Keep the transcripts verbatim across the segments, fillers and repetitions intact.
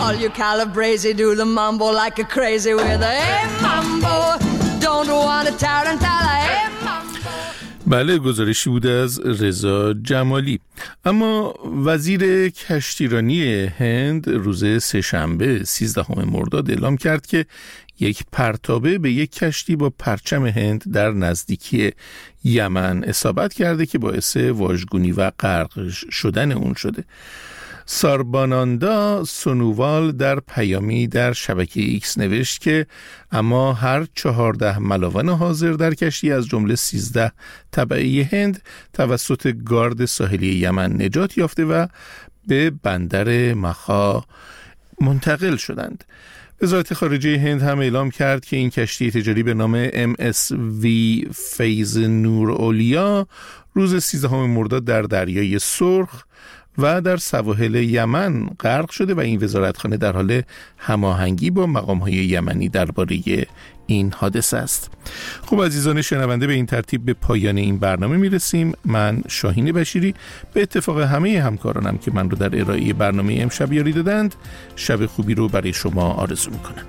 All you Calabrese do the mambo like a crazy with a hey mambo. Don't want a tarantella. Hey mambo. بله، گزارشی بوده از رضا جمالی. اما وزیر کشتیرانی هند روز سه‌شنبه سیزدهم مرداد اعلام کرد که یک پرتابه به یک کشتی با پرچم هند در نزدیکی یمن اصابت کرده که باعث واژگونی و غرق شدن اون شده. سارباناندا سونووال در پیامی در شبکه ایکس نوشت که اما هر چهارده ملاون حاضر در کشتی از جمله سیزده تبعه هند توسط گارد ساحلی یمن نجات یافته و به بندر مخا منتقل شدند. وزارت خارجه هند هم اعلام کرد که این کشتی تجاری به نام ام اس وی فیض نور اولیا روز سیزدهم مرداد در دریای سرخ و در سواحل یمن غرق شده و این وزارتخانه در حال هماهنگی با مقام‌های یمنی درباره این حادثه است. خب عزیزان شنونده، به این ترتیب به پایان این برنامه میرسیم. من شاهین بشیری به اتفاق همه همکارانم که من رو در ارائه برنامه امشب یاری دادند، شب خوبی رو برای شما آرزو میکنم.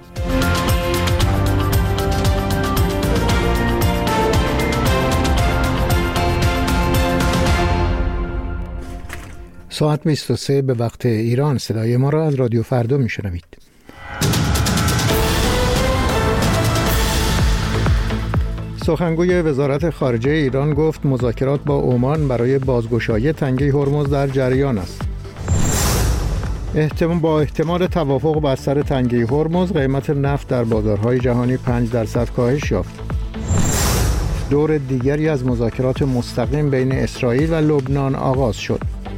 ساعت بیست و سه به وقت ایران. صدای ما را از رادیو فردا میشنوید. سخنگوی وزارت خارجه ایران گفت مذاکرات با عمان برای بازگشایی تنگه هرمز در جریان است. احتمال با احتمال توافق بر سر تنگه هرمز، قیمت نفت در بازارهای جهانی پنج درصد کاهش یافت. دور دیگری از مذاکرات مستقیم بین اسرائیل و لبنان آغاز شد.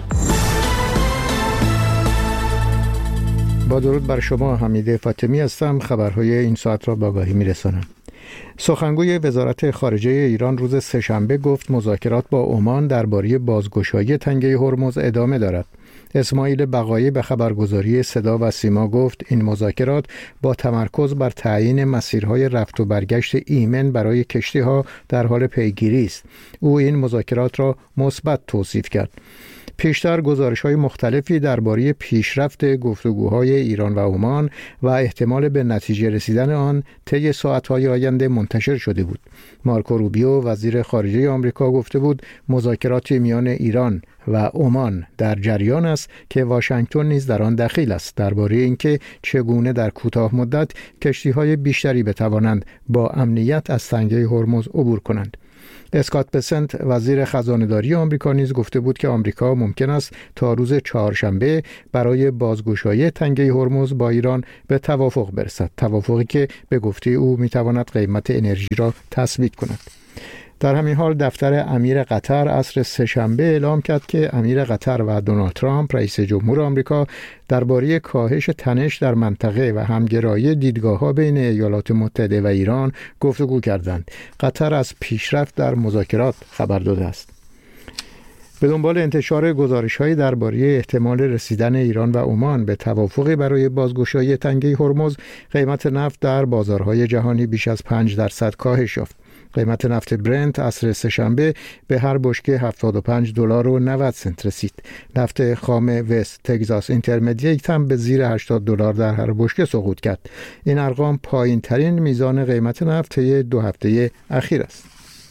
با درود بر شما، حمید فاطمی هستم. خبرهای این ساعت را با آگاهی می‌رسانم. سخنگوی وزارت خارجه ایران روز سه‌شنبه گفت مذاکرات با عمان درباره بازگشایی تنگه هرمز ادامه دارد. اسماعیل بقایی به خبرگزاری صدا و سیما گفت این مذاکرات با تمرکز بر تعیین مسیرهای رفت و برگشت ایمن برای کشتی‌ها در حال پیگیری است. او این مذاکرات را مثبت توصیف کرد. پیشتر گزارش‌های مختلفی درباره پیشرفت گفتگوهای ایران و عمان و احتمال به نتیجه رسیدن آن طی ساعت‌های آینده منتشر شده بود. مارکو روبیو وزیر خارجه آمریکا گفته بود مذاکرات میان ایران و عمان در جریان است که واشنگتن نیز در آن دخیل است درباره اینکه چگونه در کوتاه مدت کشتی‌های بیشتری بتوانند با امنیت از تنگه هرمز عبور کنند. اسکات بسنت وزیر خزانه‌داری آمریکا نیز گفته بود که آمریکا ممکن است تا روز چهارشنبه برای بازگشایی تنگه هرمز با ایران به توافق برسد، توافقی که به گفته او میتواند قیمت انرژی را تثبیت کند. در همین حال دفتر امیر قطر عصر سه‌شنبه اعلام کرد که امیر قطر و دونالد ترامپ رئیس جمهور آمریکا درباره کاهش تنش در منطقه و همگرایی دیدگاه‌ها بین ایالات متحده و ایران گفتگو کردند. قطر از پیشرفت در مذاکرات خبر داده است. به دنبال انتشار گزارش‌های درباره احتمال رسیدن ایران و عمان به توافقی برای بازگشایی تنگه هرمز، قیمت نفت در بازارهای جهانی بیش از پنج درصد کاهش یافت. قیمت نفت برنت عصر سه‌شنبه به هر بشکه هفتاد و پنج دلار و نود سنت رسید. نفت خام وست تگزاس اینترمدییت هم به زیر هشتاد دلار در هر بشکه سقوط کرد. این ارقام پایین ترین میزان قیمت نفت طی دو هفته اخیر است.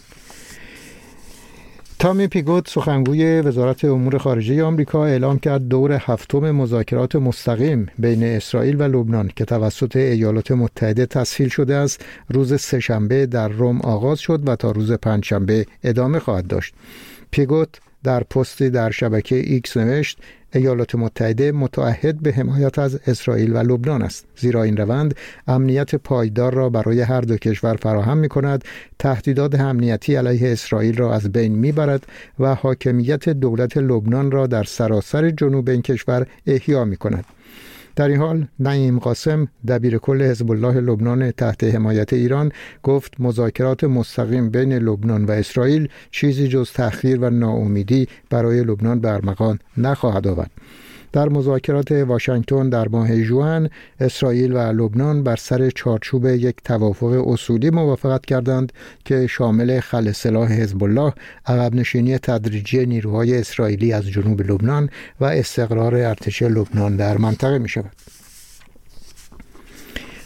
تامی پیگوت سخنگوی وزارت امور خارجه آمریکا اعلام کرد دور هفتم مذاکرات مستقیم بین اسرائیل و لبنان که توسط ایالات متحده تسهیل شده است روز سه‌شنبه در روم آغاز شد و تا روز پنجشنبه ادامه خواهد داشت. پیگوت در پستی در شبکه ایکس نوشت ایالات متحده متعهد به حمایت از اسرائیل و لبنان است، زیرا این روند امنیت پایدار را برای هر دو کشور فراهم می کند، تهدیدات امنیتی علیه اسرائیل را از بین می برد و حاکمیت دولت لبنان را در سراسر جنوب این کشور احیا می کند. در این حال نعیم قاسم دبیر کل حزب الله لبنان تحت حمایت ایران گفت مذاکرات مستقیم بین لبنان و اسرائیل چیزی جز تأخیر و ناامیدی برای لبنان به ارمغان نخواهد آورد. در مذاکرات واشنگتن در ماه ژوئن، اسرائیل و لبنان بر سر چارچوب یک توافق اصولی موافقت کردند که شامل خلع سلاح حزب الله، عقب نشینی تدریجی نیروهای اسرائیلی از جنوب لبنان و استقرار ارتش لبنان در منطقه می شود.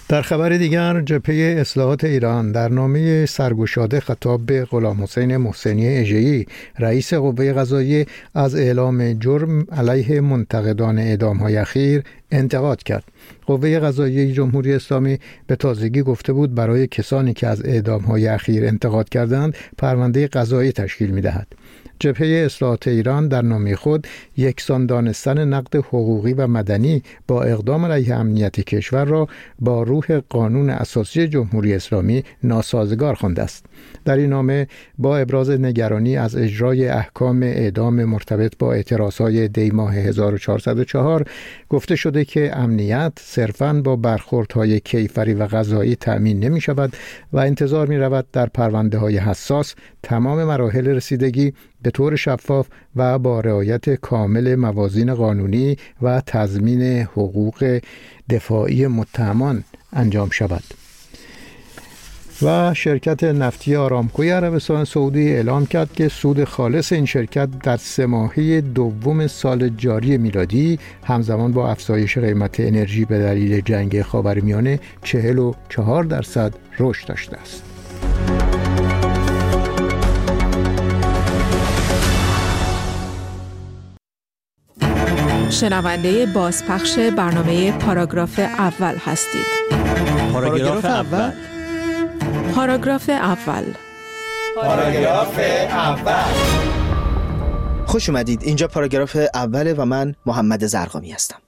در خبر دیگر، جبهه اصلاحات ایران در نامه سرگشاده خطاب به غلام حسین محسنی اژه‌ای رئیس قوه قضاییه از اعلام جرم علیه منتقدان اعدام‌های اخیر انتقاد کرد. قوه قضاییه جمهوری اسلامی به تازگی گفته بود برای کسانی که از اعدام‌های اخیر انتقاد کردند پرونده قضایی تشکیل می‌دهد. جبهه اصلاحات ایران در نامه خود یکسان دانستن نقد حقوقی و مدنی با اقدام علیه امنیت کشور را با روح قانون اساسی جمهوری اسلامی ناسازگار خوانده است. در این نامه با ابراز نگرانی از اجرای احکام اعدام مرتبط با اعتراضهای دی ماه هزار و چهارصد و چهار گفته شده که امنیت صرفاً با برخوردهای کیفری و قضایی تأمین نمی شود و انتظار می رود در پرونده های حساس تمام مراحل رسیدگی به طور شفاف و با رعایت کامل موازین قانونی و تضمین حقوق دفاعی متهمان انجام شود. و شرکت نفتی آرامکوی عربستان سعودی اعلام کرد که سود خالص این شرکت در سه ماهه دوم سال جاری میلادی همزمان با افزایش قیمت انرژی به دلیل جنگ خاورمیانه چهل و چهار درصد رشد داشته است. شنونده بازپخش برنامه پاراگراف اول هستید. پاراگراف اول پاراگراف اول پاراگراف اول خوش اومدید. اینجا پاراگراف اوله و من محمد زرقامی هستم.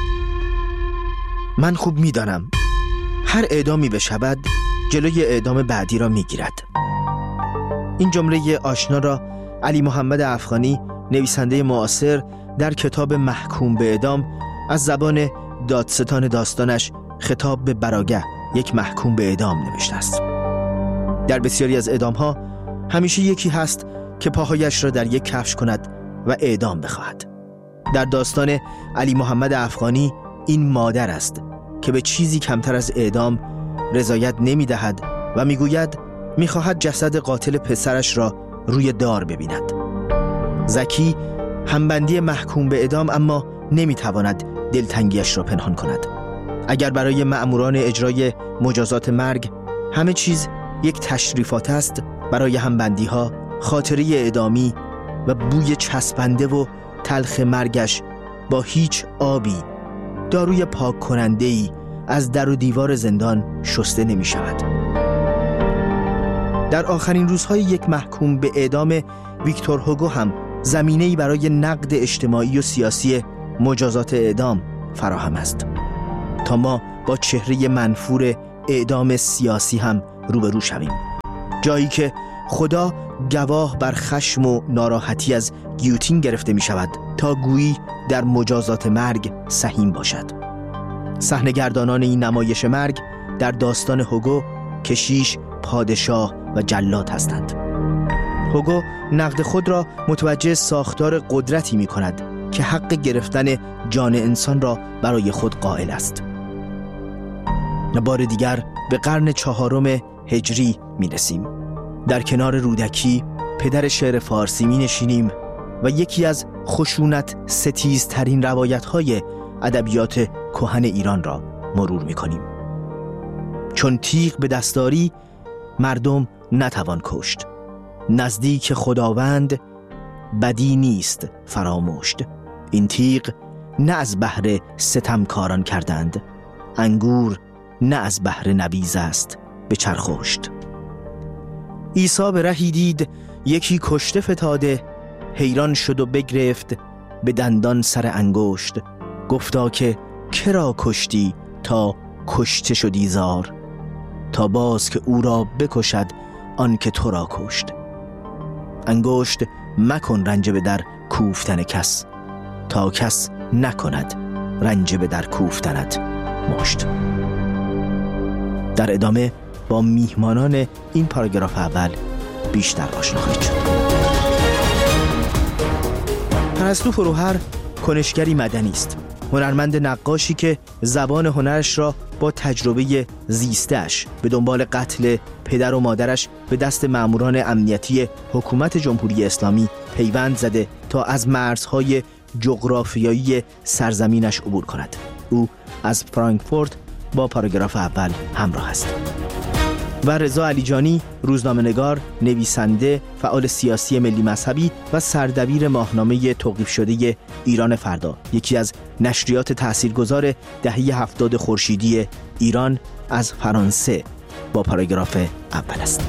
من خوب میدانم هر اعدامی بشود جلوی اعدام بعدی را میگیرد. این جمله آشنا را علی محمد افغانی، نویسنده معاصر، در کتاب محکوم به اعدام از زبان دادستان داستانش خطاب به براگه، یک محکوم به اعدام، نوشته است. در بسیاری از اعدام‌ها همیشه یکی هست که پاهایش را در یک کفش کند و اعدام بخواهد. در داستان علی محمد افغانی این مادر است که به چیزی کمتر از اعدام رضایت نمی‌دهد و می‌گوید می‌خواهد جسد قاتل پسرش را روی دار ببیند. زکی همبندی محکوم به اعدام اما نمی‌تواند دلتنگیش را پنهان کند. اگر برای مأموران اجرای مجازات مرگ همه چیز یک تشریفات است، برای همبندی‌ها خاطره اعدامی و بوی چسبنده و تلخ مرگش با هیچ آبی، داروی پاک کننده‌ای از در و دیوار زندان شسته نمی شود. در آخرین روزهای یک محکوم به اعدام ویکتور هوگو هم زمینه‌ای برای نقد اجتماعی و سیاسی مجازات اعدام فراهم است، تا ما با چهره منفور اعدام سیاسی هم روبرو شویم. جایی که خدا گواه بر خشم و ناراحتی از گیوتین گرفته می شود تا گویی در مجازات مرگ سهیم باشد. صحنه‌گردانان این نمایش مرگ در داستان هوگو کشیش، پادشاه و جلاد هستند. هوگو نقد خود را متوجه ساختار قدرتی می کند که حق گرفتن جان انسان را برای خود قائل است. بار دیگر به قرن چهارم هجری می رسیم. در کنار رودکی، پدر شعر فارسی، می نشینیم و یکی از خشونت ستیزترین روایت‌های ادبیات کهن ایران را مرور می کنیم. چون تیغ به دستاری مردم نتوان کشت، نزدیک خداوند بدی نیست فراموشت. این تیغ نه از بهر ستمکاران کردند، انگور نه از بهر نبیذ است به چرخوشت. عیسی به رهی دید یکی کشته فتاده، حیران شد و بگرفت به دندان سر انگشت. گفتا که کرا کشتی تا کشته شدی زار، تا باز که او را بکشد آن که تو را کشت. انگشت مکن رنج به در کوفتن کس، تا کس نکند رنج به در کوفتنت مشت. در ادامه با میهمانان این پاراگراف اول بیشتر آشنا خواهید شد. پرستو فروهر کنشگری مدنی است، هنرمند نقاشی که زبان هنرش را با تجربه زیستش به دنبال قتل پدر و مادرش به دست ماموران امنیتی حکومت جمهوری اسلامی پیوند زده تا از مرزهای جغرافیایی سرزمینش عبور کند. او از فرانکفورت با پاراگراف اول همراه هستید. و رضا علیجانی، روزنامه‌نگار، نویسنده، فعال سیاسی ملی مذهبی و سردبیر ماهنامه توقیف شده ایران فردا، یکی از نشریات تاثیرگذار دهه هفتاد خورشیدی ایران، از فرانسه با پاراگراف اول است.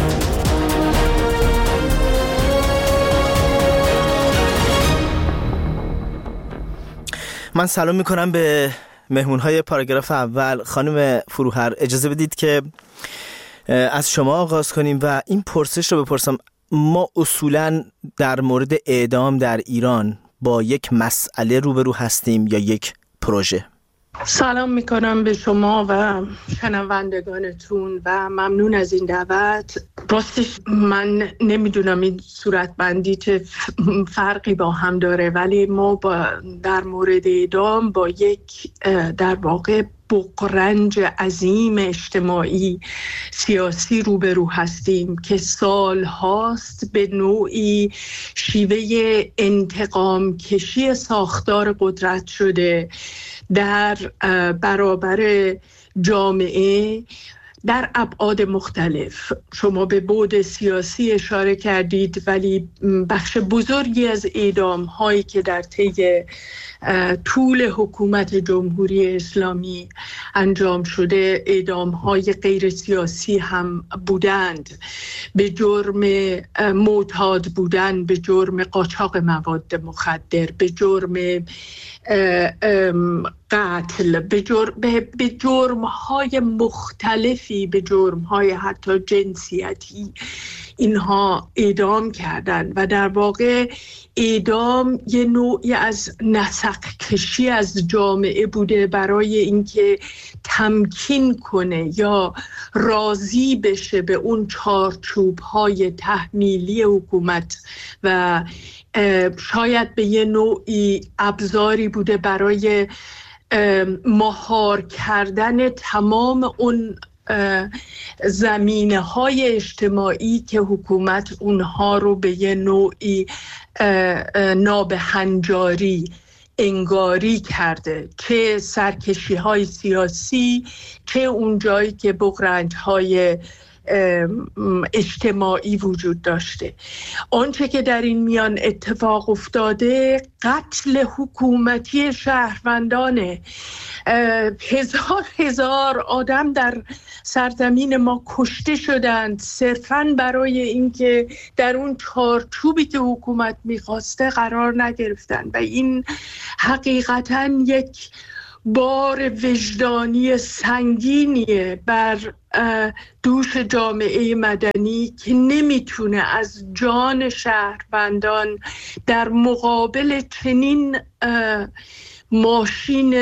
من سلام میکنم به مهمونهای پاراگراف اول. خانم فروهر، اجازه بدید که از شما آغاز کنیم و این پرسش رو بپرسم. ما اصولاً در مورد اعدام در ایران با یک مسئله روبرو هستیم یا یک پروژه؟ سلام میکنم به شما و شنوندگانتون و ممنون از این دعوت. راستش من نمیدونم این صورتبندی چه فرقی با هم داره، ولی ما با در مورد اعدام با یک در واقع بغرنج عظیم اجتماعی سیاسی روبرو هستیم که سال هاست به نوعی شیوه انتقام کشی ساختار قدرت شده در برابر جامعه در ابعاد مختلف. شما به بعد سیاسی اشاره کردید، ولی بخش بزرگی از اعدام هایی که در طی طول حکومت جمهوری اسلامی انجام شده اعدام های غیر سیاسی هم بودند، به جرم معتاد بودن، به جرم قاچاق مواد مخدر، به جرم قتل، به جرم به جرم های مختلفی، به جرم های حتی جنسیتی اینها اعدام کردند و در واقع اعدام یه نوعی از نسق کشی از جامعه بوده برای اینکه تمکین کنه یا راضی بشه به اون چارچوب های تحمیلی حکومت و شاید به یه نوعی ابزاری بوده برای مهار کردن تمام اون زمینه های اجتماعی که حکومت اونها رو به یه نوعی نابهنجاری انگاری کرده، چه سرکشی های سیاسی، چه اون جایی که بغرنج های اجتماعی وجود داشته. آنچه که در این میان اتفاق افتاده قتل حکومتی شهروندانه. هزار هزار آدم در سرزمین ما کشته شدند صرفاً برای اینکه در اون چارچوبی که حکومت میخواسته قرار نگرفتن و این حقیقتاً یک بار وجدانی سنگینیه بر دوش جامعه مدنی که نمیتونه از جان شهروندان در مقابل چنین ماشین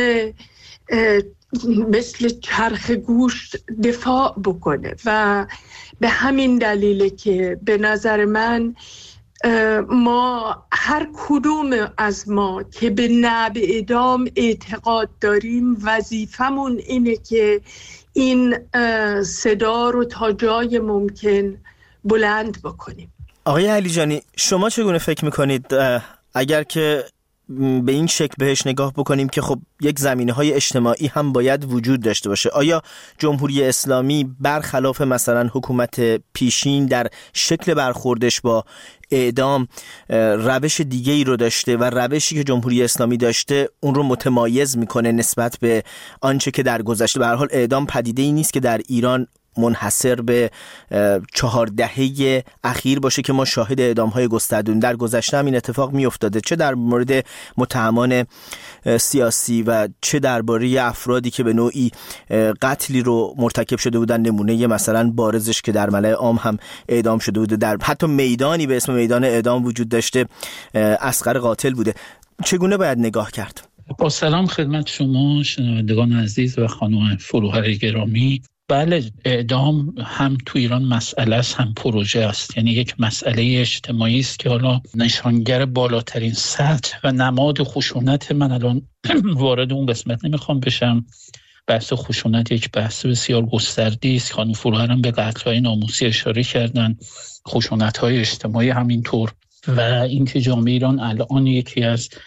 مثل چرخ گوشت دفاع بکنه و به همین دلیله که به نظر من ما هر کدوم از ما که به نبع اعدام اعتقاد داریم وظیفمون اینه که این صدا رو تا جای ممکن بلند بکنیم. آقای علیجانی، شما چگونه فکر میکنید اگر که به این شکل بهش نگاه بکنیم که خب یک زمینه‌های اجتماعی هم باید وجود داشته باشه، آیا جمهوری اسلامی برخلاف مثلا حکومت پیشین در شکل برخوردش با اعدام روش دیگه‌ای رو داشته و روشی که جمهوری اسلامی داشته اون رو متمایز میکنه نسبت به آنچه که در گذشته؟ به هر حال اعدام پدیده‌ای نیست که در ایران منحصر به چهار دهه اخیر باشه که ما شاهد اعدام‌های گسترده‌ای در گذشته هم این اتفاق می‌افتاده، چه در مورد متهمان سیاسی و چه درباره افرادی که به نوعی قتلی رو مرتکب شده بودن. نمونه مثلا بارزش که در ملأ عام هم اعدام شده بوده، در حتی میدانی به اسم میدان اعدام وجود داشته، اصغر قاتل بوده. چگونه باید نگاه کرد؟ با سلام خدمت شما شنوندگان عزیز و خانم فروهر گرامی. بله، اعدام هم تو ایران مسئله است هم پروژه است، یعنی یک مسئله اجتماعی است که حالا نشانگر بالاترین سطح و نماد خشونت. من الان وارد اون قسمت نمیخوام بشم. بحث خشونت یک بحث بسیار گسترده‌ای است. خانم فروهر هم به قتل‌های ناموسی اشاره کردن، خشونت‌های اجتماعی همینطور، و اینکه جامعه ایران الان یکی از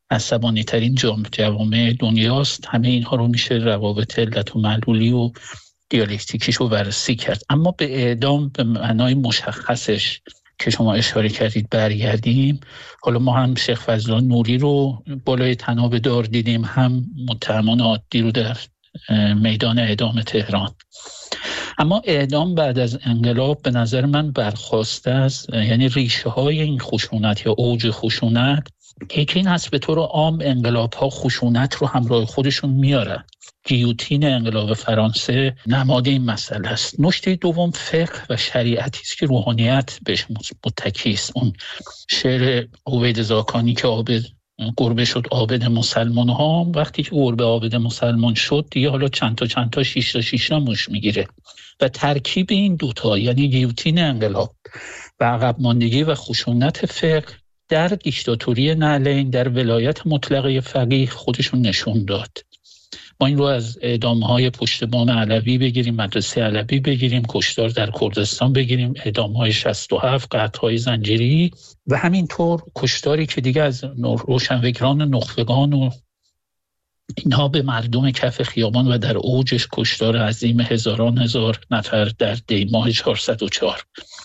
عصبانی ترین جامعه دنیاست. همه اینها رو میشه روابط علت و معلولی و دیالکتیکیش رو بررسی کرد. اما به اعدام به معنای مشخصش که شما اشاره کردید برگردیم، حالا ما هم شیخ فضلالله نوری رو بالای طناب دار دیدیم، هم متهمان عادی رو در میدان اعدام تهران. اما اعدام بعد از انقلاب به نظر من برخواسته از، یعنی ریشه های این خشونت یا اوج خشونت، یکی این هست به طور عام انقلاب ها خشونت رو همراه خودشون میارن. گیوتین انقلاب فرانسه نماد این مسئله است. نکته دوم فقه و شریعتی است که روحانیت بهش متکی است. اون شعر عبید زاکانی که عابد گربه شد عابد مسلمان ها، وقتی که گربه عابد مسلمان شد دیگه حالا چند تا چند تا شش تا شش تا موش میگیره. و ترکیب این دوتا، یعنی گیوتین انقلاب و عقب ماندگی و خشونت فقه در دیکتاتوری نعلین، در ولایت مطلقه فقیه خودشون نشون داد. ما این رو از اعدام‌های پشت بام علوی بگیریم، مدرسه علوی بگیریم، کشتار در کردستان بگیریم، اعدام‌های شصت و هفت، قطع‌های زنجیری و همینطور کشتاری که دیگه از روشنفکران نخبگان و اینها به مردم کف خیابان و در اوجش کشتار عظیم هزاران هزار نفر در دی ماه چهارصد و چهار.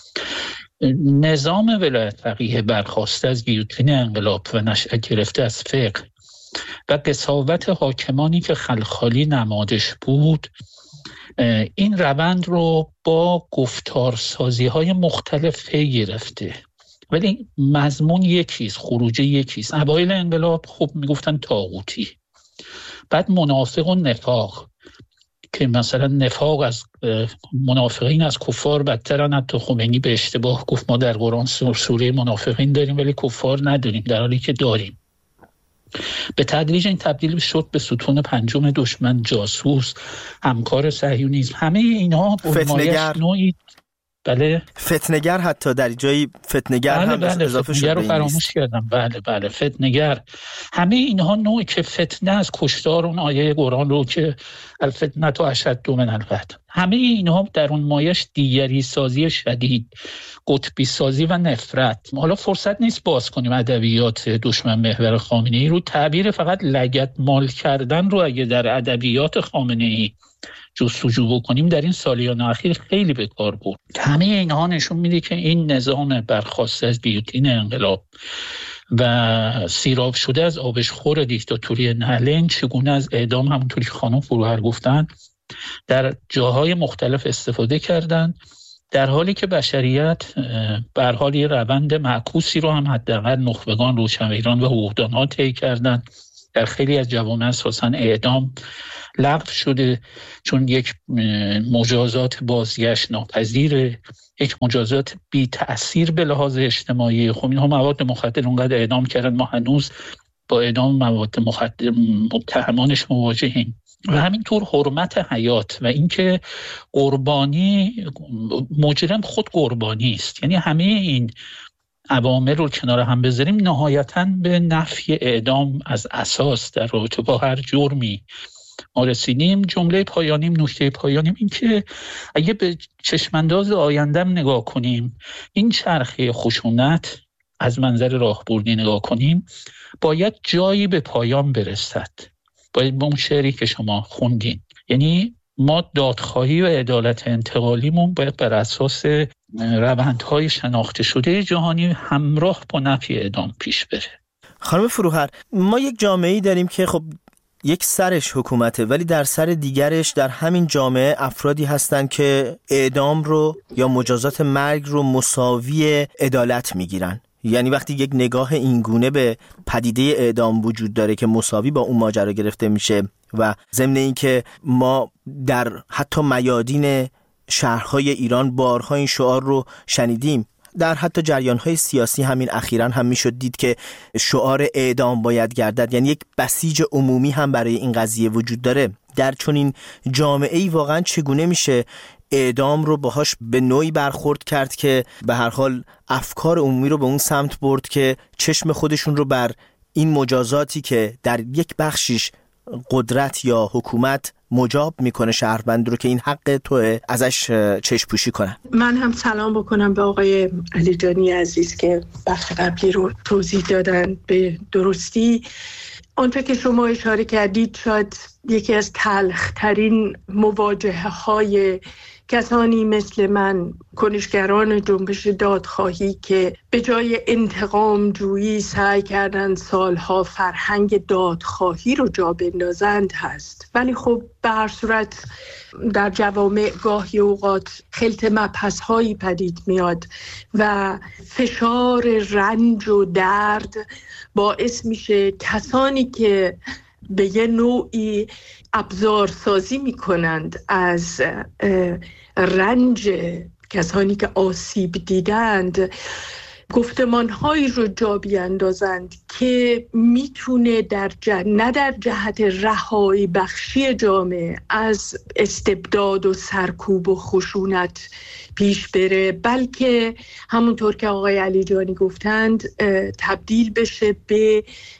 نظام ولایت فقیه برخواسته از گیوتین انقلاب و نشأت گرفته از فقه و قساوت حاکمانی که خلخالی نمادش بود، این روند رو با گفتارسازی های مختلف پی گرفته، ولی مضمون یکیست، خروجه یکیست. اوایل انقلاب خب میگفتن طاغوتی، بعد منافق و نفاق که مثلا نفاق از منافقین از کفار بدترن. حتی خمینی به اشتباه گفت ما در قرآن سوره منافقین داریم ولی کفار نداریم، در حالی که داریم. به تدریج این تبدیل شد به ستون پنجم دشمن، جاسوس، همکار صهیونیسم. همه اینها فتنه‌گر نوعی بله فتنه‌گر، حتی در جایی فتنه‌گر بله هم بله اضافه شد. فتنه‌گر رو فراموش کردم. بله بله فتنه‌گر. همه اینها نوعی که فتنه از کشتار اون آیه قرآن رو که الفتنه تو اشد من القتل، همه اینها در اون مایش دیگری سازی شدید، قطبی سازی و نفرت. حالا فرصت نیست باز کنیم ادبیات دشمن محور خامنه‌ای رو. تعبیر فقط لگد مال کردن رو اگه در ادبیات خامنه‌ای جستجو بکنیم در این سالیان اخیر خیلی به کار برد. همه اینها نشون میده که این نظام برخواسته از گیوتین انقلاب و سیراب شده از آبشخور دیکتاتوری نعلین چگونه از اعدام، همونطوری که خانم فروهر گفتن، در جاهای مختلف استفاده کردن، در حالی که بشریت به هر حال یه روند معکوسی رو هم حداقل نخبگان، روشنفکران و حقوقدان‌ها طی کردن. در خیلی از جوامع اساساً اعدام لغو شده چون یک مجازات بازگشت ناپذیره، یک مجازات بی تأثیر به لحاظ اجتماعی. خب اینها مواد مخدر اونقدر اعدام کردن، ما هنوز با اعدام مواد مخدر متهمانش مواجهیم. و همینطور حرمت حیات و اینکه قربانی، مجرم خود قربانی است. یعنی همه این عوامل رو کنار هم بذاریم نهایتاً به نفی اعدام از اساس در رابطه با هر جرمی ما رسیدیم. جمله پایانیم، نکته پایانیم این که اگه به چشمانداز آیندم نگاه کنیم، این چرخه خشونت از منظر راهبردی نگاه کنیم، باید جایی به پایان برسد. باید به اون شعری که شما خوندین، یعنی ما دادخواهی و عدالت انتقالیمون باید بر اساس روندهای شناخته شده جهانی همراه با نفی اعدام پیش بره. خانم فروهر، ما یک جامعه‌ای داریم که خب یک سرش حکومته، ولی در سر دیگرش در همین جامعه افرادی هستن که اعدام رو یا مجازات مرگ رو مساوی عدالت میگیرن. یعنی وقتی یک نگاه اینگونه به پدیده اعدام وجود داره که مساوی با اون ماجرا گرفته میشه و ضمن این که ما در حتی میادین شهرهای ایران بارها این شعار رو شنیدیم، در حتی جریان‌های سیاسی همین اخیراً هم میشد دید که شعار اعدام باید گردد، یعنی یک بسیج عمومی هم برای این قضیه وجود داره. در چنین جامعه‌ای واقعاً چگونه میشه اعدام رو باهاش به نوعی برخورد کرد که به هر حال افکار عمومی رو به اون سمت برد که چشم خودشون رو بر این مجازاتی که در یک بخشیش قدرت یا حکومت مجاب میکنه شهروند رو که این حق توه ازش چشم پوشی کنن. من هم سلام بکنم به آقای علی جانی عزیز که بخش قبلی رو توضیح دادن به درستی. آنچه که شما اشاره کردید شاید یکی از تلخ‌ترین مواجهه های کسانی مثل من، کنشگران جنبش دادخواهی که به جای انتقام جویی سعی کردن سالها فرهنگ دادخواهی رو جا بندازند هست. ولی خب به هر صورت در جوامع گاهی اوقات خلط مبحث هایی پدید میاد و فشار رنج و درد باعث میشه کسانی که به یه نوعی ابزارسازی میکنند از رنج کسانی که آسیب دیدند، گفتمان‌هایی رو جا بیاندازند که میتونه در جه... نه در جهت رهایی بخشی جامعه از استبداد و سرکوب و خشونت پیش بره، بلکه همونطور که آقای علی جانی گفتند تبدیل بشه به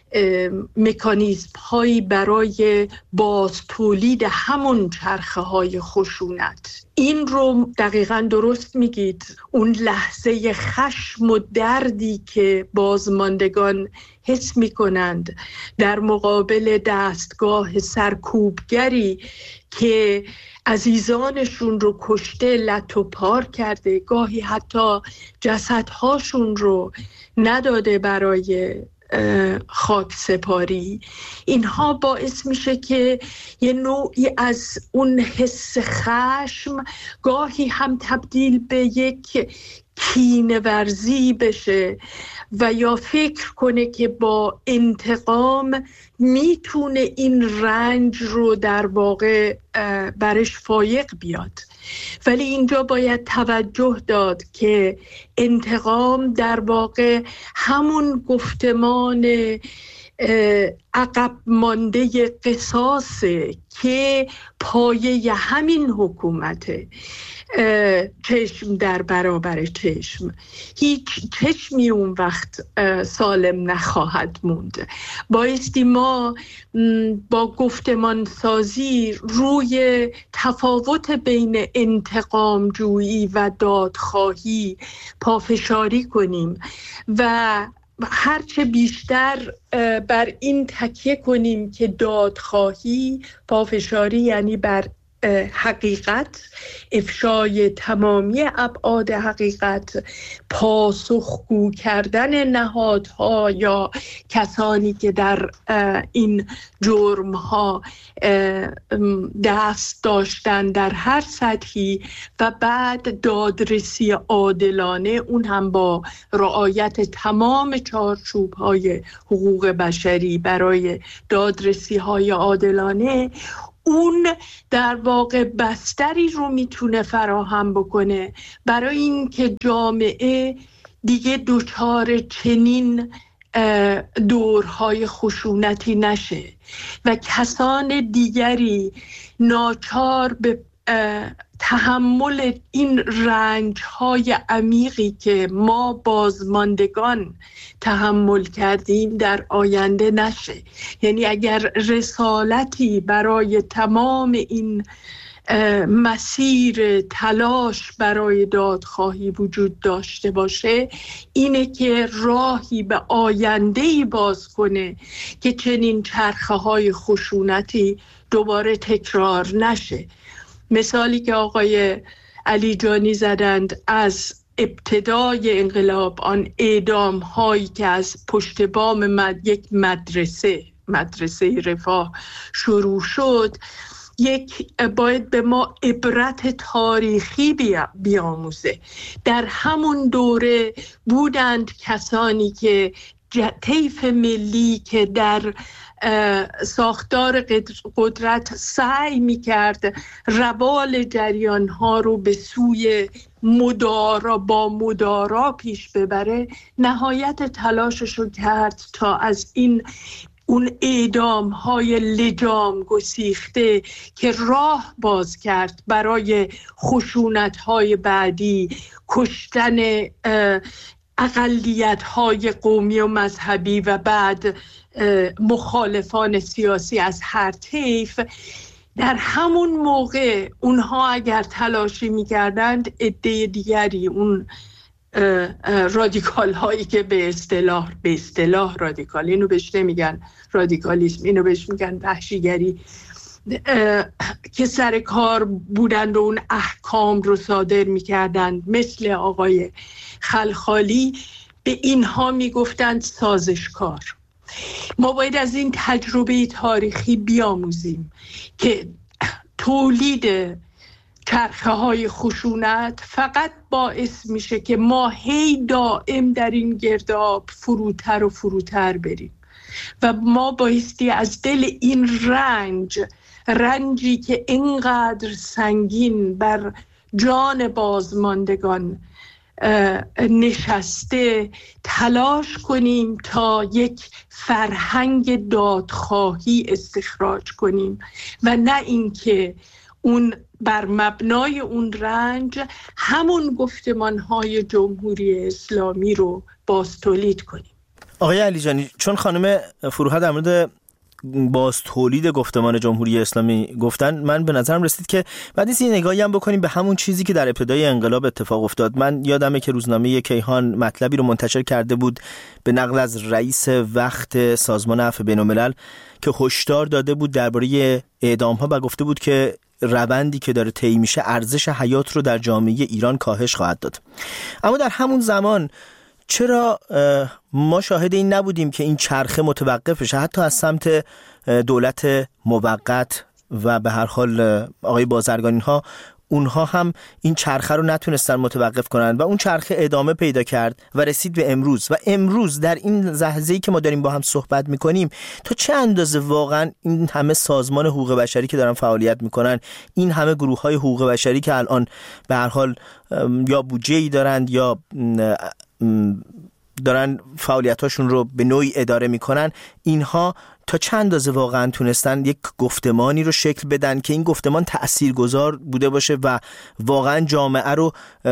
مکانیزم هایی برای باز تولید همون چرخه های خشونت. این رو دقیقاً درست میگید، اون لحظه خشم و دردی که بازماندگان حس میکنند در مقابل دستگاه سرکوبگری که عزیزانشون رو کشته، لت و پار کرده، گاهی حتی جسدهاشون رو نداده برای خاک سپاری، اینها باعث میشه که یه نوعی از اون حس خشم گاهی هم تبدیل به یک کینه ورزی بشه و یا فکر کنه که با انتقام میتونه این رنج رو در واقع برش فایق بیاد. ولی اینجا باید توجه داد که انتقام در واقع همون گفتمان عقب مانده قصاصه که پایه همین حکومته. چشم در برابر چشم، هیچ چشمی اون وقت سالم نخواهد موند. بایستی ما با گفتمان سازی روی تفاوت بین انتقام جویی و دادخواهی پافشاری کنیم و هرچه بیشتر بر این تکیه کنیم که دادخواهی، پافشاری یعنی بر حقیقت، افشای تمامی ابعاد حقیقت، پاسخگو کردن نهادها یا کسانی که در این جرمها دست داشتن در هر سطحی و بعد دادرسی عادلانه، اون هم با رعایت تمام چارچوب‌های حقوق بشری برای دادرسی های عادلانه، اون در واقع بستری رو میتونه فراهم بکنه برای اینکه جامعه دیگه دچار چنین دورهای خشونتی نشه و کسان دیگری ناچار به تحمل این رنج‌های عمیقی که ما بازماندگان تحمل کردیم در آینده نشه. یعنی اگر رسالتی برای تمام این مسیر تلاش برای دادخواهی وجود داشته باشه، اینه که راهی به آینده‌ای باز کنه که چنین چرخه‌های خشونتی دوباره تکرار نشه. مثالی که آقای علی جانی زدند از ابتدای انقلاب، آن اعدام هایی که از پشت بام مد... یک مدرسه مدرسه رفاه شروع شد، یک باید به ما عبرت تاریخی بیا... بیاموزه. در همون دوره بودند کسانی که طیف ملی که در ساختار قدرت سعی می‌کرد روال جریان‌ها رو به سوی مدارا با مدارا پیش ببره، نهایت تلاشش رو کرد تا از این اون اعدام‌های لجام گسیخته که راه باز کرد برای خشونت‌های بعدی، کشتن اقلیت‌های قومی و مذهبی و بعد مخالفان سیاسی از هر طیف، در همون موقع اونها اگر تلاشی میکردند عده دیگری، اون رادیکال هایی که به اصطلاح به اصطلاح رادیکال، اینو بهش نمیگن رادیکالیسم، اینو بهش میگن وحشیگری، که سر کار بودند و اون احکام رو صادر میکردند، مثل آقای خلخالی، به اینها میگفتند سازشکار. ما باید از این تجربه تاریخی بیاموزیم که تولید چرخه های خشونت فقط باعث میشه که ما هی دائم در این گرداب فروتر و فروتر بریم و ما بایستی از دل این رنج رنجی که اینقدر سنگین بر جان بازماندگان نشسته تلاش کنیم تا یک فرهنگ دادخواهی استخراج کنیم و نه اینکه اون بر مبنای اون رنج همون گفتمان‌های جمهوری اسلامی رو باز تولید کنیم. آقای علیجانی، چون خانم فروها در مورد باز تولید گفتمان جمهوری اسلامی گفتن، من به نظرم رسید که بعد نیست یه نگاهی هم بکنیم به همون چیزی که در ابتدای انقلاب اتفاق افتاد. من یادمه که روزنامه کیهان مطلبی رو منتشر کرده بود به نقل از رئیس وقت سازمان عفو بین‌الملل که هشدار داده بود درباره اعدام‌ها و گفته بود که روندی که داره طی میشه ارزش حیات رو در جامعه ایران کاهش خواهد داد. اما در همون زمان چرا ما شاهد این نبودیم که این چرخه متوقف بشه، حتی از سمت دولت موقت و به هر حال آقای بازرگانی ها، اونها هم این چرخه رو نتونستن متوقف کنن و اون چرخه ادامه پیدا کرد و رسید به امروز. و امروز در این لحظه‌ای که ما داریم با هم صحبت میکنیم، تا چه اندازه واقعا این همه سازمان حقوق بشری که دارن فعالیت میکنن، این همه گروه‌های حقوق بشری که الان به هر حال یا بودجه‌ای دارند یا دارن فعالیتاشون رو به نوعی اداره میکنن، اینها تا چند اندازه واقعا تونستن یک گفتمانی رو شکل بدن که این گفتمان تأثیرگذار بوده باشه و واقعا جامعه رو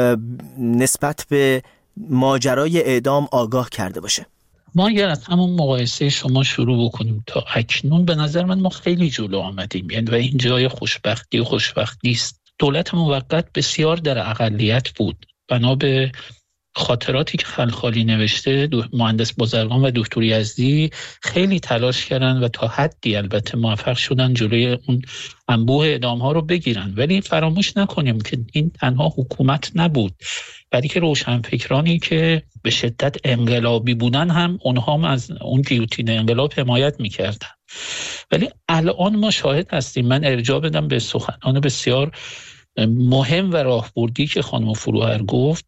نسبت به ماجرای اعدام آگاه کرده باشه؟ ما اگر از همون مقایسه شما شروع بکنیم تا اکنون، به نظر من ما خیلی جلو آمدیم، یعنی و این جای خوشبختی و خوشبختی است. دولت موقت بسیار در اقلیت بود، بنا به خاطراتی که خلخالی نوشته، مهندس بازرگان و دکتر یزدی خیلی تلاش کردن و تا حدی البته موفق شدن جلوی اون انبوه اعدام ها رو بگیرن. ولی فراموش نکنیم که این تنها حکومت نبود، بلکه روشنفکرانی که به شدت انقلابی بودن هم اونها هم از اون گیوتین انقلاب حمایت میکردن. ولی الان ما شاهد هستیم، من ارجاع بدم به سخنان بسیار مهم و راهبردی که خانم فروهر گفت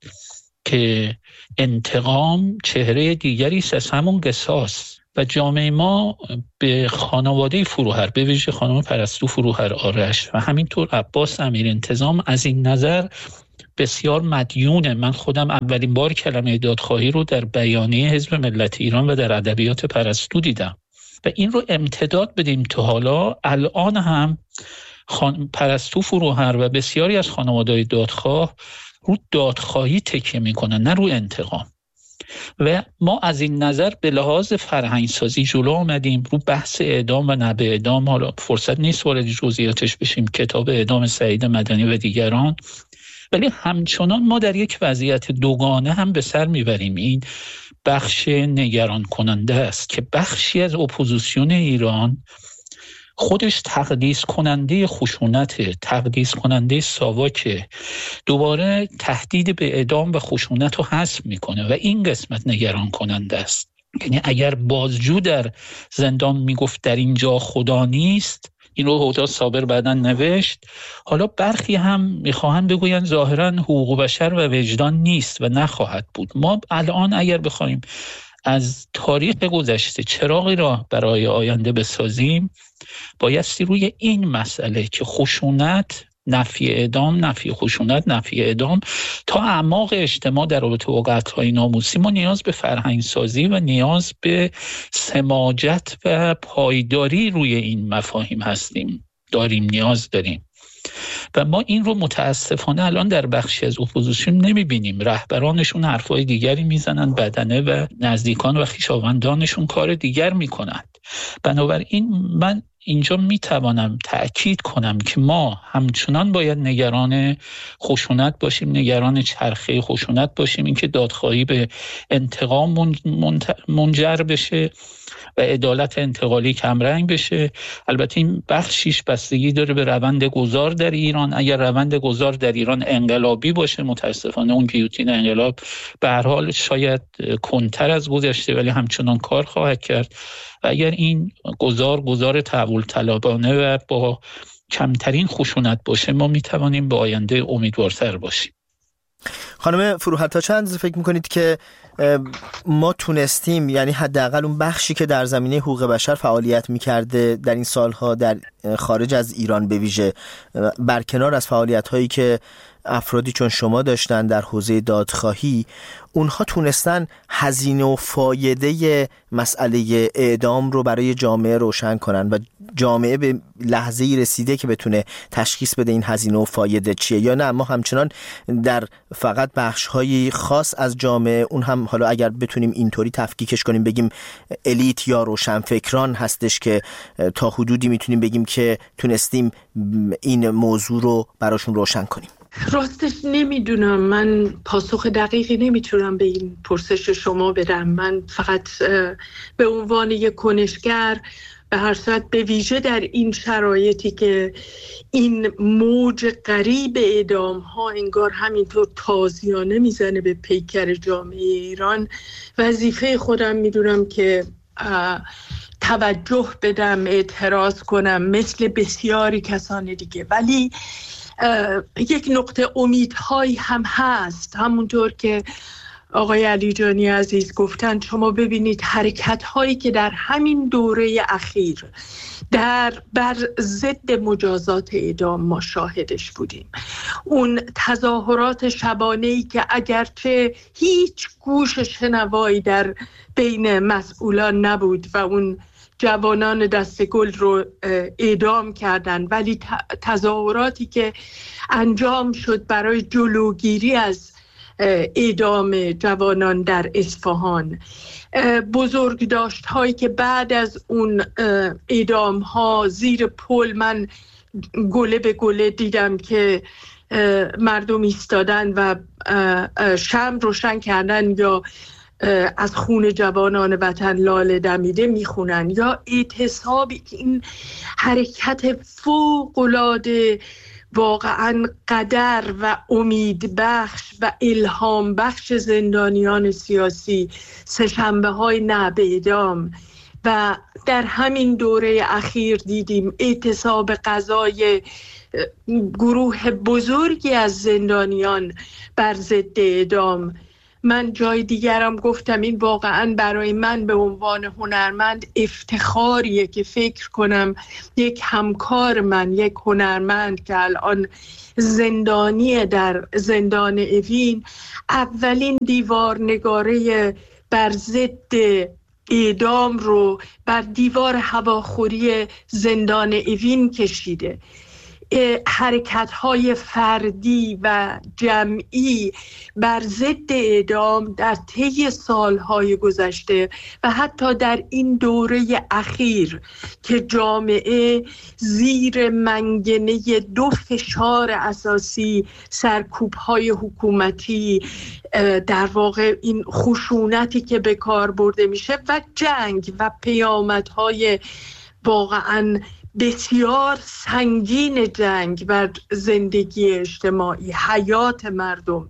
که انتقام چهره دیگری است از همون قصاص و جامعه ما به خانواده فروهر، به ویژه خانم پرستو فروهر آرش و همینطور عباس امیرانتظام از این نظر بسیار مدیونه. من خودم اولین بار کلمه دادخواهی رو در بیانیه حزب ملت ایران و در ادبیات پرستو دیدم و این رو امتداد بدیم تا حالا. الان هم خان... پرستو فروهر و بسیاری از خانواده‌های دادخواه رو دادخواهی تکیه میکنن، نه رو انتقام. و ما از این نظر به لحاظ فرهنگسازی جلو آمدیم رو بحث اعدام و نبه اعدام. حالا فرصت نیست وارد جزئیاتش بشیم، کتاب اعدام سعید مدنی و دیگران. ولی همچنان ما در یک وضعیت دوگانه هم به سر میبریم. این بخش نگران کننده است که بخشی از اپوزیسیون ایران خودش تقدیس کننده خشونت، تقدیس کننده ساواک، دوباره تهدید به اعدام و خشونت رو حذف میکنه و این قسمت نگران کننده است. یعنی اگر بازجو در زندان میگفت در اینجا خدا نیست، این رو هدا صابر بعداً نوشت، حالا برخی هم میخواهند بگویند ظاهراً حقوق بشر و وجدان نیست و نخواهد بود. ما الان اگر بخوایم از تاریخ گذشته چراغی را برای آینده بسازیم، بایستی روی این مسئله که خشونت، نفی اعدام، نفی خشونت، نفی اعدام تا اعماق اجتماع در رابطه با قتل‌های ناموسی، ما نیاز به فرهنگ سازی و نیاز به سماجت و پایداری روی این مفاهیم هستیم، داریم، نیاز داریم. و ما این رو متاسفانه الان در بخشی از اپوزیسیون نمیبینیم. رهبرانشون حرفای دیگری میزنن، بدنه و نزدیکان و خویشاوندانشون کار دیگر میکنند. بنابراین من اینجا میتوانم تأکید کنم که ما همچنان باید نگران خشونت باشیم، نگران چرخه خشونت باشیم، اینکه دادخواهی به انتقام منجر بشه و عدالت انتقالی کمرنگ بشه. البته این بخشیش بستگی داره به روند گذار در ایران. اگر روند گذار در ایران انقلابی باشه، متاسفانه اون گیوتین انقلاب به هر حال شاید کنتر از گذشته ولی همچنان کار خواهد کرد. و اگر این گذار گذار تحول طلبانه و با کمترین خشونت باشه، ما میتوانیم به آینده امیدوارتر باشیم. خانم فروهر، تا چند فکر میکنید که ما تونستیم، یعنی حداقل اون بخشی که در زمینه حقوق بشر فعالیت میکرده در این سالها در خارج از ایران به ویژه، برکنار از فعالیت هایی که افرادی چون شما داشتن در حوزه دادخواهی، اونها تونستن هزینه و فایده مسئله اعدام رو برای جامعه روشن کنن و جامعه به لحظه‌ای رسیده که بتونه تشخیص بده این هزینه و فایده چیه، یا نه ما همچنان در فقط بخش‌های خاص از جامعه، اون هم حالا اگر بتونیم اینطوری تفکیکش کنیم بگیم الیت یا روشنفکران هستش که تا حدودی میتونیم بگیم که تونستیم این موضوع رو براشون روشن کنیم؟ راستش نمیدونم، من پاسخ دقیقی نمیتونم به این پرسش شما بدم. من فقط به عنوان یک کنشگر به هر صورت، به ویژه در این شرایطی که این موج غریب اعدام ها انگار همینطور تازیانه میزنه به پیکر جامعه ایران، وظیفه خودم میدونم که توجه بدم، اعتراض کنم مثل بسیاری کسان دیگه. ولی یک نقطه امیدهایی هم هست، همونطور که آقای علیجانی عزیز گفتن. شما ببینید حرکت هایی که در همین دوره اخیر در بر ضد مجازات اعدام ما شاهدش بودیم، اون تظاهرات شبانه‌ای که اگرچه هیچ گوش شنوایی در بین مسئولان نبود و اون جوانان دست گل رو اعدام کردن، ولی تظاهراتی که انجام شد برای جلوگیری از اعدام جوانان در اصفهان، بزرگداشت هایی که بعد از اون اعدام ها زیر پل من گله به گله دیدم که مردم ایستادن و شمع روشن کردن یا از خون جوانان وطن لاله دمیده میخونن، یا اعتصابی که این حرکت فوق‌العاده واقعا قدر و امید بخش و الهام بخش زندانیان سیاسی، سه‌شنبه های نه به اعدام، و در همین دوره اخیر دیدیم اعتصاب قضای گروه بزرگی از زندانیان بر ضد اعدام. من جای دیگرم گفتم این واقعا برای من به عنوان هنرمند افتخاریه که فکر کنم یک همکار من، یک هنرمند که الان زندانی در زندان اوین، اولین دیوارنگاره بر ضد اعدام رو بر دیوار هواخوری زندان اوین کشیده. حرکت‌های فردی و جمعی بر ضد اعدام در طی سالهای گذشته و حتی در این دوره اخیر که جامعه زیر منگنه دو فشار اساسی، سرکوب‌های حکومتی، در واقع این خشونتی که به کار برده میشه و جنگ و پیامدهای واقعاً بسیار سنگین جنگ بر زندگی اجتماعی، حیات مردم،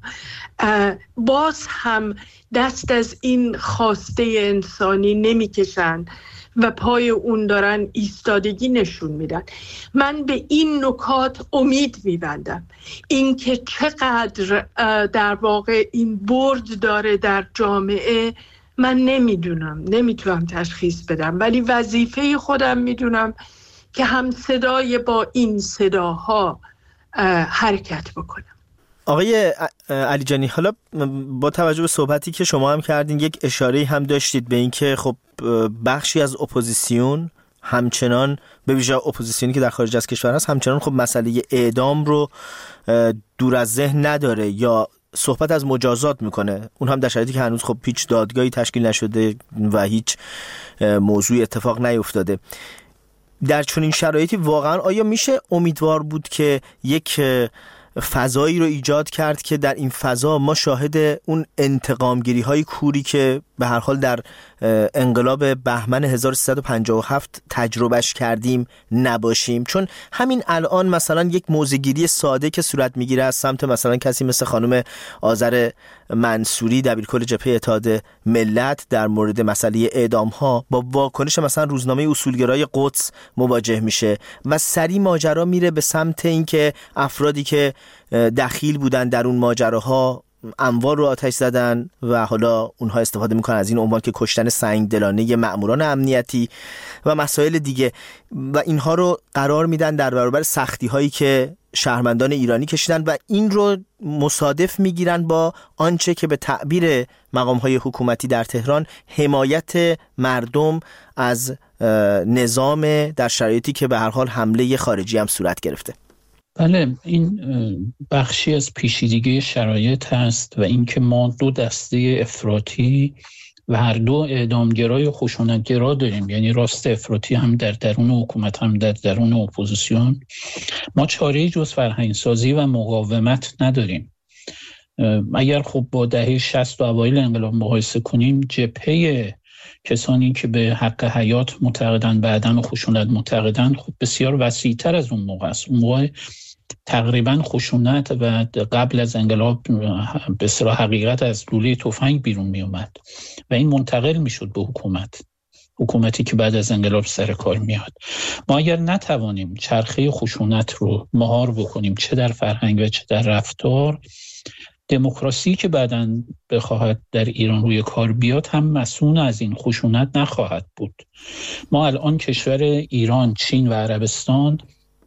باز هم دست از این خواسته انسانی نمیکشن و پای اون دارن ایستادگی نشون میدن. من به این نکات امید میبندم، این که چقدر در واقع این برد داره در جامعه من نمیدونم، نمیتونم تشخیص بدم، ولی وظیفه خودم میدونم که هم صدای با این صداها حرکت بکنم. آقای علیجانی، حالا با توجه به صحبتی که شما هم کردین، یک اشاره هم داشتید به این که خب بخشی از اپوزیسیون همچنان، به ویژه اپوزیسیونی که در خارج از کشور هست، همچنان خب مسئله اعدام رو دور از ذهن نداره یا صحبت از مجازات میکنه، اون هم در شرایطی که هنوز خب هیچ دادگاهی تشکیل نشده و هیچ موضوعی اتفاق نیفتاده. در چنین شرایطی واقعا آیا میشه امیدوار بود که یک فضایی رو ایجاد کرد که در این فضا ما شاهد اون انتقامگیری های کوری که به هر حال در انقلاب بهمن هزار و سیصد و پنجاه و هفت تجربهش کردیم نباشیم؟ چون همین الان مثلا یک موضع‌گیری ساده که صورت میگیره از سمت مثلا کسی مثل خانم آذر منصوری دبیرکل جبهه اتحاد ملت در مورد مسئله اعدام ها با واکنش مثلا روزنامه اصولگرای قدس مواجه میشه و سری ماجرا میره به سمت اینکه افرادی که دخیل بودن در اون ماجراها اموال رو آتش زدن و حالا اونها استفاده میکنن از این عنوان که کشتن سنگدلانه مأموران امنیتی و مسائل دیگه و اینها رو قرار میدن در برابر سختی هایی که شهروندان ایرانی کشیدن و این رو مصادف میگیرن با آنچه که به تعبیر مقام های حکومتی در تهران حمایت مردم از نظام در شرایطی که به هر حال حمله خارجی هم صورت گرفته. بله، این بخشی از پیچیدگی شرایط هست و اینکه ما دو دسته افراطی و هر دو اعدامگرای و خشونتگرا داریم، یعنی راست افراطی هم در درون حکومت هم در درون اپوزیسیون. ما چاره‌ای جز فرهنگسازی و مقاومت نداریم. اگر خب با دهه شصت و اوایل انقلاب مقایسه کنیم، جبهه کسانی که به حق حیات معتقدن، به عدم خشونت معتقدن، خب بسیار وسیع‌تر از اون موقع است. اون موقع تقریبا خشونت و قبل از انقلاب به اصطلاح حقیقت از لوله تفنگ بیرون می اومد و این منتقل می شد به حکومت، حکومتی که بعد از انقلاب سر کار میاد. ما اگر نتوانیم چرخه خشونت رو مهار بکنیم، چه در فرهنگ و چه در رفتار، دموکراسی که بعداً بخواهد در ایران روی کار بیاد هم مسئول از این خشونت نخواهد بود. ما الان کشور ایران، چین و عربستان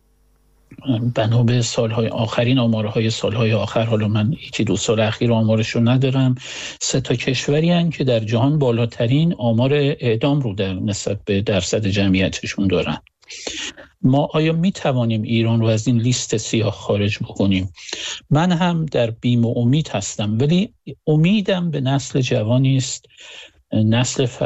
بنا به سالهای آخرین آمارهای سالهای آخر، حالا من یکی دو سال اخیر آمارش رو ندارم، سه تا کشوری هستند که در جهان بالاترین آمار اعدام رو در نسبت به درصد جمعیتشون دارن. ما آیا می توانیم ایران رو از این لیست سیاه خارج بکنیم؟ من هم در بیم و امید هستم، ولی امیدم به نسل جوانی است، نسل ف...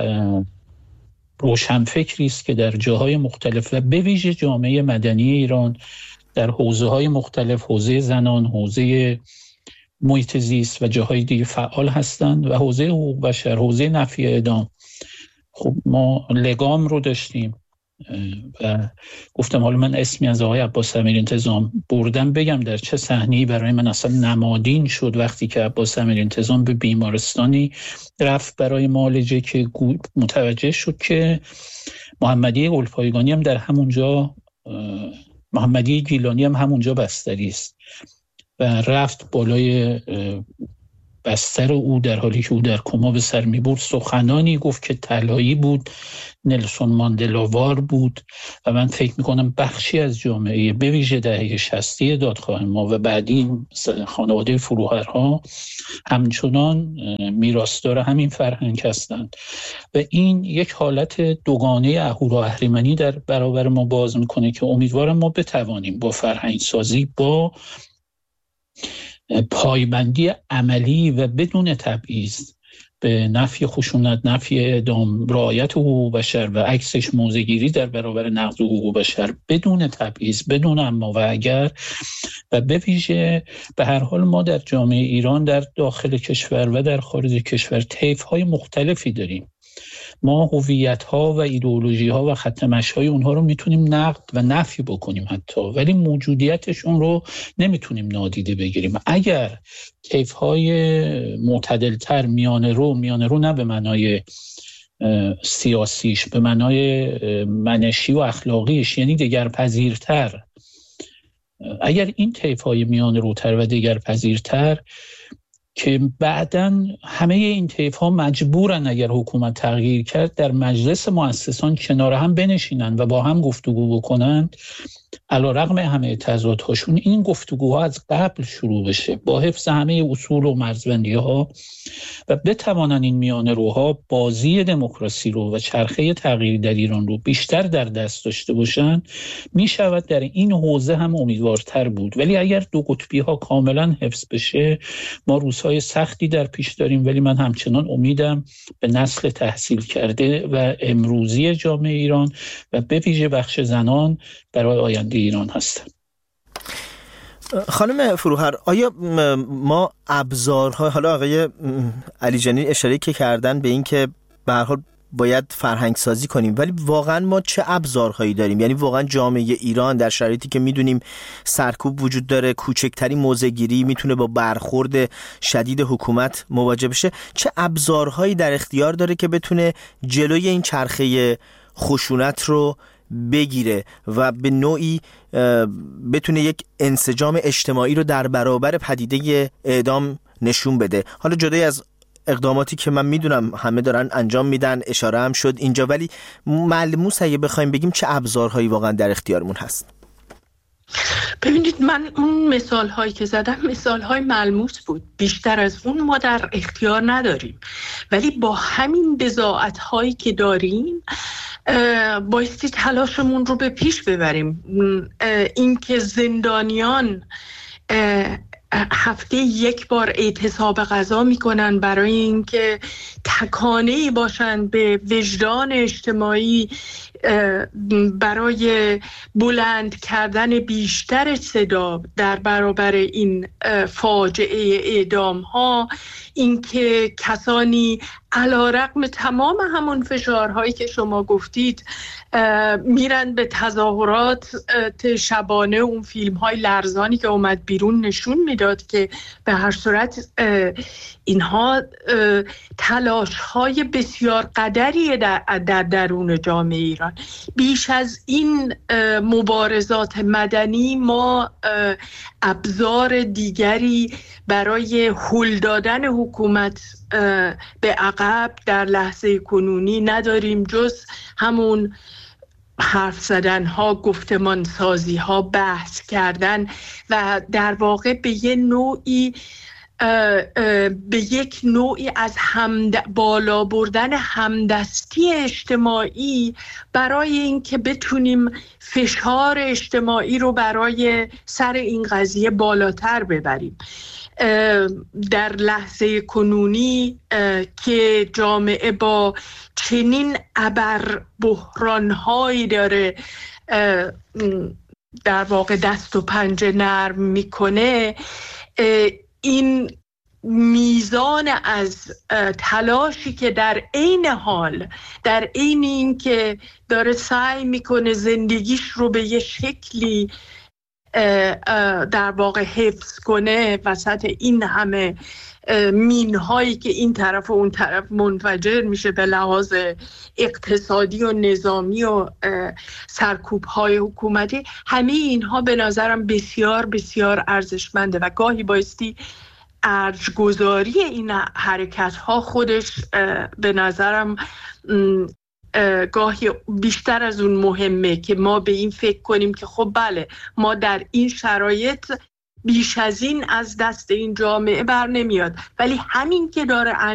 روشنفکری است که در جاهای مختلف و به ویژه جامعه مدنی ایران در حوزه‌های مختلف، حوزه زنان، حوزه محیط زیست و جاهای دیگه فعال هستند و حوزه حقوق بشر، حوزه نفی اعدام. خب ما لگام رو داشتیم و گفتم حالا من اسمی از آقای عباس امیرانتظام بردم بگم در چه صحنه‌ای برای من اصلا نمادین شد وقتی که عباس امیرانتظام به بیمارستانی رفت برای معالجه که متوجه شد که محمدی گلپایگانی هم در همونجا، محمدی گیلانی هم همونجا بستری است و رفت بالای بستر او در حالی که او در کما به سر می برد سخنانی گفت که طلایی بود، نلسون ماندلاوار بود و من فکر می کنم بخشی از جامعه به ویژه دهه شصتی دادخواه ما و بعدی خانواده فروهرها همچنان میراثدار همین فرهنگ هستند و این یک حالت دوگانه اهورا اهریمنی در برابر ما باز میکنه که امیدوارم ما بتوانیم با فرهنگ سازی، با پایبندی عملی و بدون تبعیض به نفی خشونت، نفی اعدام، رعایت حقوق بشر و عکسش موضع‌گیری در برابر نقض حقوق بشر بدون تبعیض، بدون اما و اگر، و به ویژه به هر حال ما در جامعه ایران در داخل کشور و در خارج کشور طیف‌های مختلفی داریم. ما هویت‌ها و ایدئولوژی‌ها و خط مشی‌های اونها رو میتونیم نقد و نفی بکنیم حتی، ولی موجودیتشون رو نمیتونیم نادیده بگیریم. اگر طیف‌های معتدل‌تر، میانه رو، میانه رو نه به معنای سیاسیش، به معنای منشی و اخلاقیش، یعنی دگرپذیرتر، اگر این طیف‌های میانه روتر و دگرپذیرتر که بعداً همه این طیف‌ها مجبورن اگر حکومت تغییر کرد در مجلس مؤسسان کنار هم بنشینن و با هم گفتگو بکنن، علی‌رغم همه تضادهاشون این گفتگوها از قبل شروع بشه با حفظ همه اصول و مرزبندی‌ها و بتوانن این میانه روها بازی دموکراسی رو و چرخه تغییر در ایران رو بیشتر در دست داشته باشن، می شود در این حوزه هم امیدوارتر بود. ولی اگر دو قطبی‌ها کاملا حفظ بشه، ما روز روزهای سختی در پیش داریم، ولی من همچنان امیدم به نسل تحصیل کرده و امروزی جامعه ایران و به ویژه بخش زنان برای آینده ایران هستم. خانم فروهر، آیا ما ابزارها، حالا آقای علیجانی اشاره که کردن به این که به هر حال باید فرهنگ سازی کنیم، ولی واقعا ما چه ابزارهایی داریم؟ یعنی واقعا جامعه ایران در شرایطی که میدونیم سرکوب وجود داره، کوچکترین موضع‌گیری میتونه با برخورد شدید حکومت مواجه بشه، چه ابزارهایی در اختیار داره که بتونه جلوی این چرخه خشونت رو بگیره و به نوعی بتونه یک انسجام اجتماعی رو در برابر پدیده اعدام نشون بده؟ حالا جدای از اقداماتی که من میدونم همه دارن انجام میدن، اشاره هم شد اینجا، ولی ملموس اگه بخوایم بگیم چه ابزارهایی واقعا در اختیارمون هست؟ ببینید، من اون مثال هایی که زدم مثال های ملموس بود، بیشتر از اون ما در اختیار نداریم، ولی با همین بضاعت هایی که داریم بایستی تلاشمون رو به پیش ببریم. این که زندانیان هفته یک بار اعتصاب غذا میکنن برای اینکه تکانه‌ای باشن به وجدان اجتماعی، برای بلند کردن بیشتر صدا در برابر این فاجعه اعدام ها، اینکه کسانی علیرغم تمام همون فشارهایی که شما گفتید میرن به تظاهرات شبانه، اون فیلم های لرزانی که اومد بیرون نشون میداد که به هر صورت اینها تلاش های بسیار قدری در, در درون جامعه ایران. بیش از این مبارزات مدنی ما ابزار دیگری برای هل دادن حکومت به عقب در لحظه کنونی نداریم جز همون حرف زدن ها، گفتمان سازی ها، بحث کردن و در واقع به یه نوعی به یک نوعی از همد... بالا بردن همدستی اجتماعی برای اینکه بتونیم فشار اجتماعی رو برای سر این قضیه بالاتر ببریم. در لحظه کنونی که جامعه با چنین ابر بحران‌هایی داره در واقع دست و پنجه نرم میکنه، این میزان از تلاشی که در عین حال در عین این که داره سعی میکنه زندگیش رو به یه شکلی در واقع حفظ کنه وسط این همه مینهایی که این طرف و اون طرف منفجر میشه به لحاظ اقتصادی و نظامی و سرکوب‌های حکومتی، همه اینها به نظرم بسیار بسیار ارزشمنده و گاهی بایستی ارجگذاری این حرکت‌ها خودش به نظرم گاهی بیشتر از اون مهمه که ما به این فکر کنیم که خب بله، ما در این شرایط بیش از این از دست این جامعه بر نمیاد، ولی همین که داره